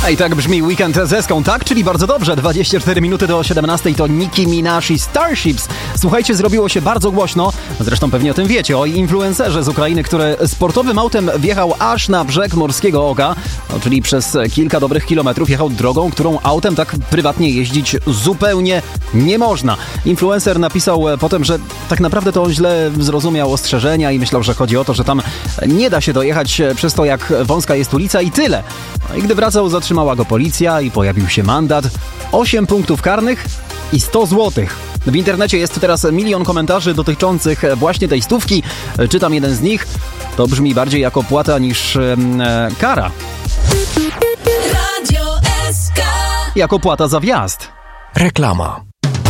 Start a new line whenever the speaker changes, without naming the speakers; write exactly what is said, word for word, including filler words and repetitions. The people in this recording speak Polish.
A i tak brzmi weekend ze Ską, tak? Czyli bardzo dobrze. dwadzieścia cztery minuty do siedemnastej to Nicki Minaj i Starships. Słuchajcie, zrobiło się bardzo głośno. Zresztą pewnie o tym wiecie. O influencerze z Ukrainy, który sportowym autem wjechał aż na brzeg Morskiego Oka. No, czyli przez kilka dobrych kilometrów jechał drogą, którą autem tak prywatnie jeździć zupełnie nie można. Influencer napisał potem, że tak naprawdę to on źle zrozumiał ostrzeżenia i myślał, że chodzi o to, że tam nie da się dojechać przez to, jak wąska jest ulica i tyle. No i gdy wracał, zatrzymała go policja i pojawił się mandat. osiem punktów karnych i sto złotych. W internecie jest teraz milion komentarzy dotyczących właśnie tej stówki. Czytam jeden z nich. To brzmi bardziej jako płata niż e, kara.
Radio S K.
Jako płata za wjazd.
Reklama.